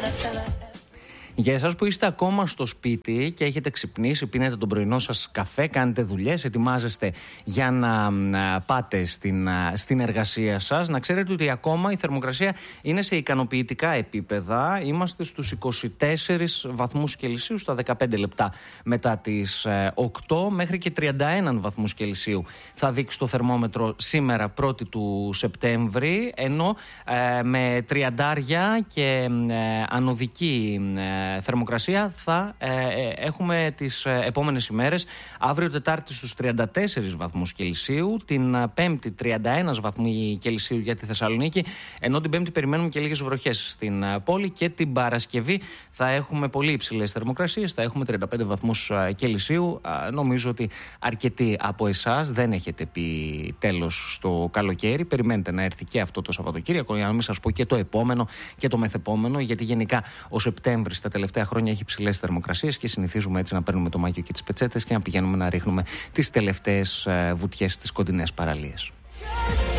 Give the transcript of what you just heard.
Για εσάς που είστε ακόμα στο σπίτι και έχετε ξυπνήσει, πίνετε τον πρωινό σας καφέ, κάνετε δουλειές, ετοιμάζεστε για να πάτε στην εργασία σας, να ξέρετε ότι ακόμα η θερμοκρασία είναι σε ικανοποιητικά επίπεδα. Είμαστε στους 24 βαθμούς Κελσίου στα 15 λεπτά μετά τις 8, μέχρι και 31 βαθμούς Κελσίου θα δείξει το θερμόμετρο σήμερα 1η του Σεπτέμβρη, ενώ με τριαντάρια και ανωδική θερμοκρασία θα έχουμε τις επόμενες ημέρες. Αύριο Τετάρτη στους 34 βαθμούς Κελσίου, την Πέμπτη 31 βαθμοί Κελσίου για τη Θεσσαλονίκη, ενώ την Πέμπτη περιμένουμε και λίγες βροχές στην πόλη, και την Παρασκευή θα έχουμε πολύ υψηλές θερμοκρασίες, θα έχουμε 35 βαθμούς Κελσίου. Νομίζω ότι αρκετοί από εσάς δεν έχετε πει τέλος στο καλοκαίρι. Περιμένετε να έρθει και αυτό το Σαββατοκύριακο, για να μην σας πω και το επόμενο και το μεθεπόμενο, γιατί γενικά ο Σεπτέμβρης τα τελευταία χρόνια έχει υψηλές θερμοκρασίες και συνηθίζουμε έτσι να παίρνουμε το μάγιο και τις πετσέτες και να πηγαίνουμε να ρίχνουμε τις τελευταίες βουτιές στις κοντινές παραλίες.